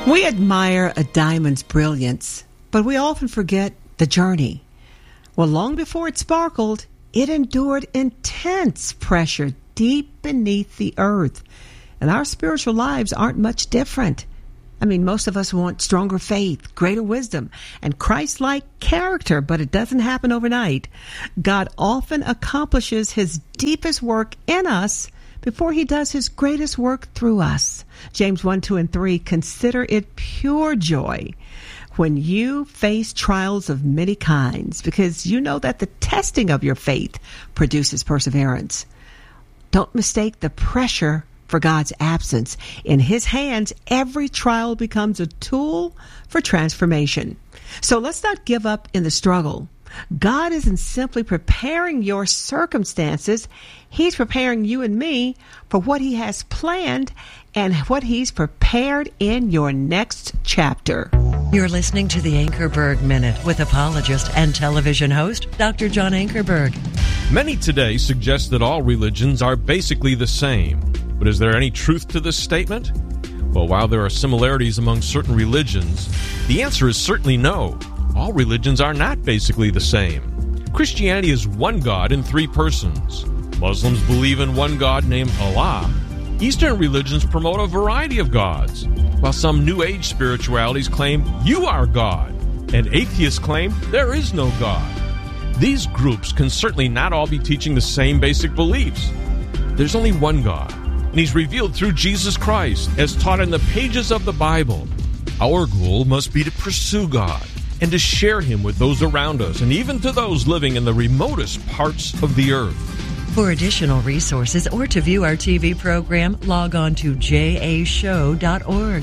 We admire a diamond's brilliance, but we often forget the journey. Well, long before it sparkled, it endured intense pressure deep beneath the earth. And our spiritual lives aren't much different. I mean, most of us want stronger faith, greater wisdom, and Christ-like character, but it doesn't happen overnight. God often accomplishes his deepest work in us before he does his greatest work through us. James 1, 2, and 3, consider it pure joy when you face trials of many kinds, because you know that the testing of your faith produces perseverance. Don't mistake the pressure for God's absence. In his hands, every trial becomes a tool for transformation. So let's not give up in the struggle. God isn't simply preparing your circumstances. He's preparing you and me for what he has planned and what he's prepared in your next chapter. You're listening to the Ankerberg Minute with apologist and television host, Dr. John Ankerberg. Many today suggest that all religions are basically the same. But is there any truth to this statement? Well, while there are similarities among certain religions, the answer is certainly no. All religions are not basically the same. Christianity is one God in three persons. Muslims believe in one God named Allah. Eastern religions promote a variety of gods, while some New Age spiritualities claim you are God, and atheists claim there is no God. These groups can certainly not all be teaching the same basic beliefs. There's only one God, and he's revealed through Jesus Christ, as taught in the pages of the Bible. Our goal must be to pursue God and to share him with those around us, and even to those living in the remotest parts of the earth. For additional resources or to view our TV program, log on to jashow.org.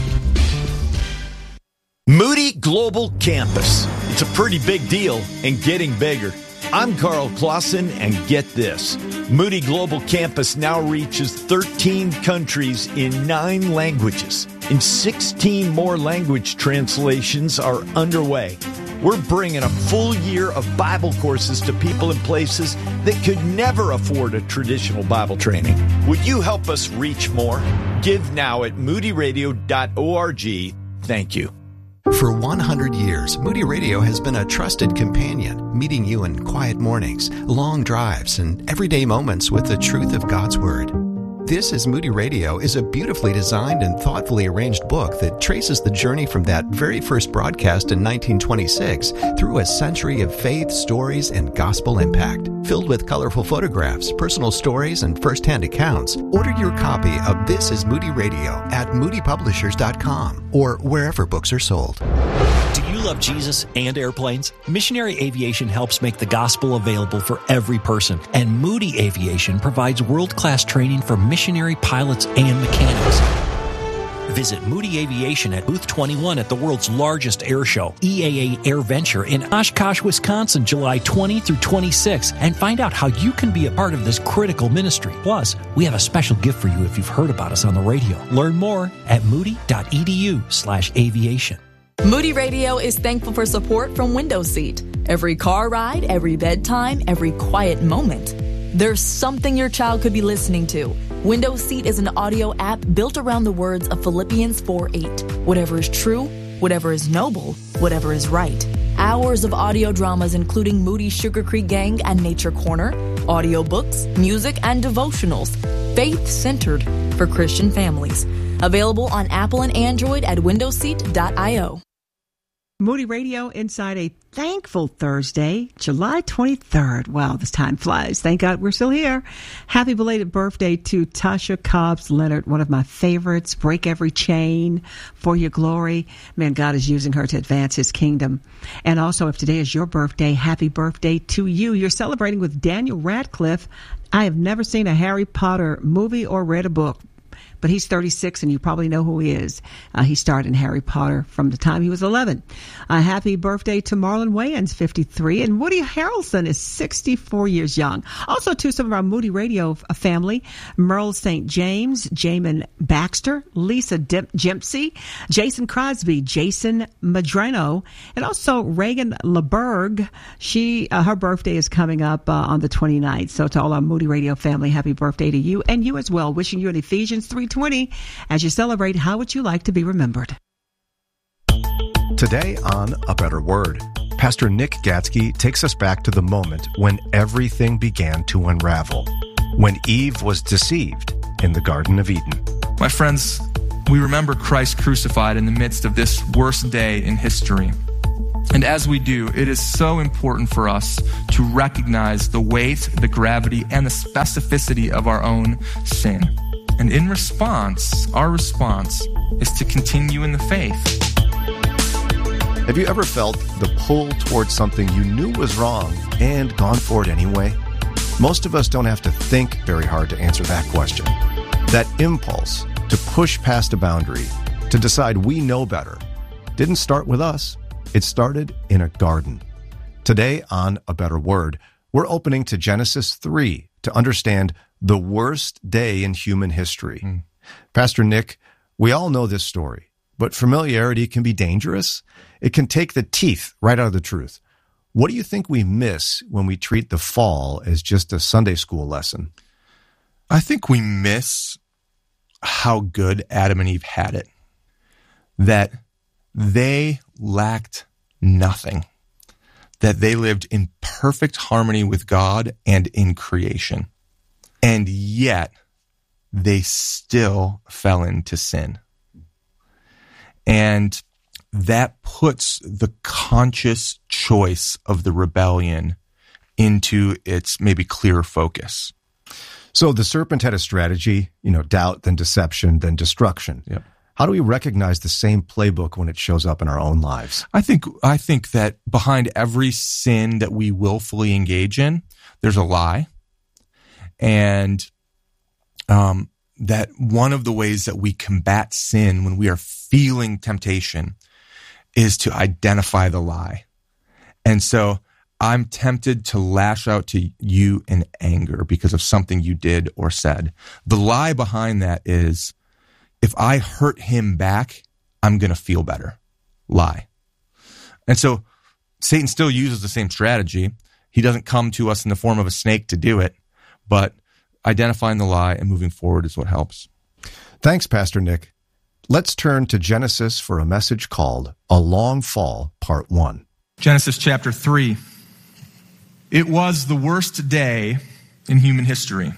Moody Global Campus. It's a pretty big deal and getting bigger. I'm Carl Clausen, and get this. Moody Global Campus now reaches 13 countries in 9 languages, and 16 more language translations are underway. We're bringing a full year of Bible courses to people in places that could never afford a traditional Bible training. Would you help us reach more? Give now at moodyradio.org. Thank you. For 100 years, Moody Radio has been a trusted companion, meeting you in quiet mornings, long drives, and everyday moments with the truth of God's Word. This is Moody Radio is a beautifully designed and thoughtfully arranged book that traces the journey from that very first broadcast in 1926 through a century of faith, stories, and gospel impact. Filled with colorful photographs, personal stories, and first-hand accounts, order your copy of This is Moody Radio at moodypublishers.com or wherever books are sold. Do you love Jesus and airplanes? Missionary Aviation helps make the gospel available for every person, and Moody Aviation provides world-class training for missionary pilots and mechanics. Visit Moody Aviation at Booth 21 at the world's largest air show, EAA AirVenture in Oshkosh, Wisconsin, July 20 through 26, and find out how you can be a part of this critical ministry. Plus, we have a special gift for you if you've heard about us on the radio. Learn more at moody.edu/aviation. Moody Radio is thankful for support from Window Seat. Every car ride, every bedtime, every quiet moment. There's something your child could be listening to. Window Seat is an audio app built around the words of Philippians 4:8. Whatever is true, whatever is noble, whatever is right. Hours of audio dramas including Moody Sugar Creek Gang and Nature Corner, audiobooks, music, and devotionals. Faith-centered for Christian families. Available on Apple and Android at windowseat.io. Moody Radio inside a thankful Thursday, July 23rd. Wow, this time flies. Thank God we're still here. Happy belated birthday to Tasha Cobbs Leonard, one of my favorites. Break Every Chain, For Your Glory. Man, God is using her to advance his kingdom. And also, if today is your birthday, happy birthday to you. You're celebrating with Daniel Radcliffe. I have never seen a Harry Potter movie or read a book, but he's 36, and you probably know who he is. He starred in Harry Potter from the time he was 11. Happy birthday to Marlon Wayans, 53, and Woody Harrelson is 64 years young. Also, to some of our Moody Radio family, Merle St. James, Jamin Baxter, Lisa Dempsey, Jason Crosby, Jason Madrano, and also Reagan LeBerg. Her birthday is coming up on the 29th. So to all our Moody Radio family, happy birthday to you, and you as well. Wishing you an Ephesians 3:20 as you celebrate How Would You Like to Be Remembered? Today on A Better Word, Pastor Nick Gatsky takes us back to the moment when everything began to unravel, when Eve was deceived in the Garden of Eden. My friends, we remember Christ crucified in the midst of this worst day in history. And as we do, it is so important for us to recognize the weight, the gravity, and the specificity of our own sin. And in response, our response is to continue in the faith. Have you ever felt the pull towards something you knew was wrong and gone for it anyway? Most of us don't have to think very hard to answer that question. That impulse to push past a boundary, to decide we know better, didn't start with us. It started in a garden. Today on A Better Word, we're opening to Genesis 3 to understand the worst day in human history. Pastor Nick, we all know this story, but familiarity can be dangerous. It can take the teeth right out of the truth. What do you think we miss when we treat the fall as just a Sunday school lesson? I think we miss how good Adam and Eve had it. That they lacked nothing. That they lived in perfect harmony with God and in creation. And yet, they still fell into sin. And that puts the conscious choice of the rebellion into its maybe clearer focus. So the serpent had a strategy, doubt, then deception, then destruction. Yep. How do we recognize the same playbook when it shows up in our own lives? I think that behind every sin that we willfully engage in, there's a lie. And that one of the ways that we combat sin when we are feeling temptation is to identify the lie. And so I'm tempted to lash out to you in anger because of something you did or said. The lie behind that is, if I hurt him back, I'm going to feel better. Lie. And so Satan still uses the same strategy. He doesn't come to us in the form of a snake to do it, but identifying the lie and moving forward is what helps. Thanks, Pastor Nick. Let's turn to Genesis for a message called A Long Fall, Part 1. Genesis chapter 3. It was the worst day in human history.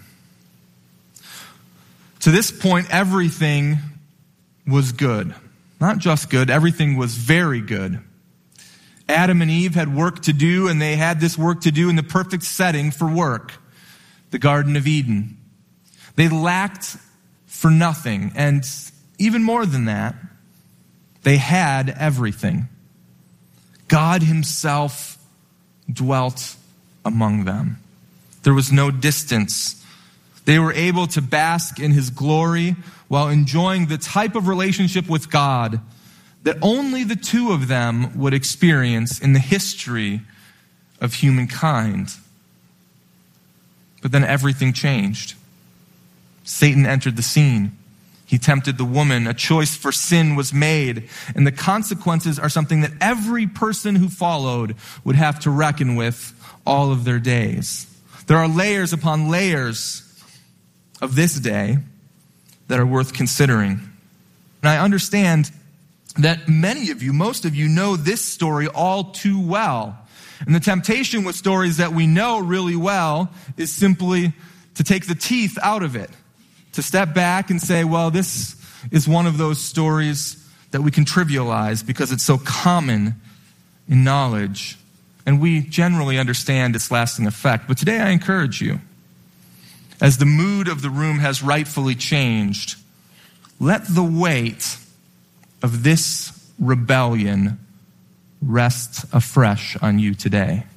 To this point, everything was good. Not just good, everything was very good. Adam and Eve had work to do, and they had this work to do in the perfect setting for work, the Garden of Eden. They lacked for nothing, and even more than that, they had everything. God himself dwelt among them. There was no distance. They were able to bask in his glory while enjoying the type of relationship with God that only the two of them would experience in the history of humankind. But then everything changed. Satan entered the scene. He tempted the woman. A choice for sin was made. And the consequences are something that every person who followed would have to reckon with all of their days. There are layers upon layers of this day that are worth considering. And I understand that many of you, most of you, know this story all too well. And the temptation with stories that we know really well is simply to take the teeth out of it. To step back and say, well, this is one of those stories that we can trivialize because it's so common in knowledge. And we generally understand its lasting effect. But today I encourage you, as the mood of the room has rightfully changed, let the weight of this rebellion rest afresh on you today.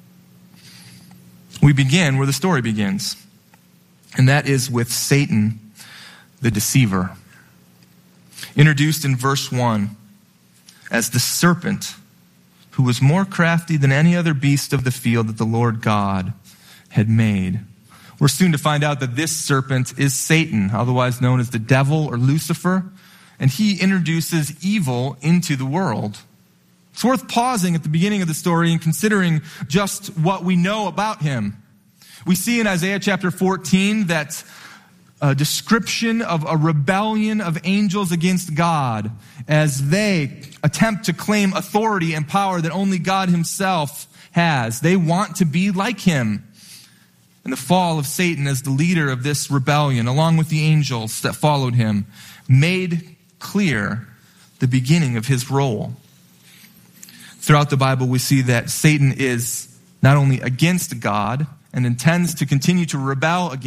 We begin where the story begins. And that is with Satan, the deceiver. Introduced in verse 1 as the serpent who was more crafty than any other beast of the field that the Lord God had made. We're soon to find out that this serpent is Satan, otherwise known as the devil or Lucifer, and he introduces evil into the world. It's worth pausing at the beginning of the story and considering just what we know about him. We see in Isaiah chapter 14 that a description of a rebellion of angels against God as they attempt to claim authority and power that only God himself has. They want to be like him. And the fall of Satan as the leader of this rebellion, along with the angels that followed him, made clear the beginning of his role. Throughout the Bible, we see that Satan is not only against God and intends to continue to rebel against